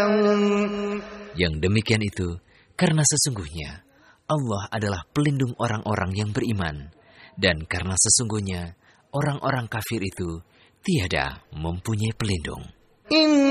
Yang demikian itu karena sesungguhnya Allah adalah pelindung orang-orang yang beriman, dan karena sesungguhnya orang-orang kafir itu tiada mempunyai pelindung.